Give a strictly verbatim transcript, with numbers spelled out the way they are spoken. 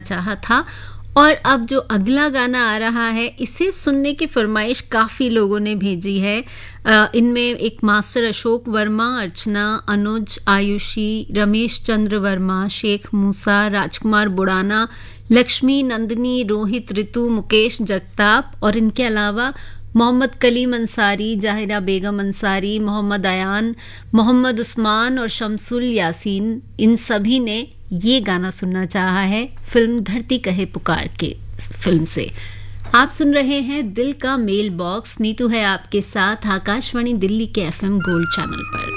चाहा था। और अब जो अगला गाना आ रहा है, इसे सुनने की फरमाइश काफ़ी लोगों ने भेजी है। इनमें एक मास्टर अशोक वर्मा, अर्चना, अनुज, आयुषी, रमेश चंद्र वर्मा, शेख मूसा, राजकुमार बुड़ाना, लक्ष्मी, नंदिनी, रोहित, ऋतु, मुकेश जगताप और इनके अलावा मोहम्मद कलीम अंसारी, जाहिरा बेगम अंसारी, मोहम्मद अयान, मोहम्मद उस्मान और शमसुल यासीन, इन सभी ने ये गाना सुनना चाहा है फिल्म धरती कहे पुकार के फिल्म से। आप सुन रहे हैं दिल का मेल बॉक्स। नीतू है आपके साथ आकाशवाणी दिल्ली के एफएम गोल्ड चैनल पर।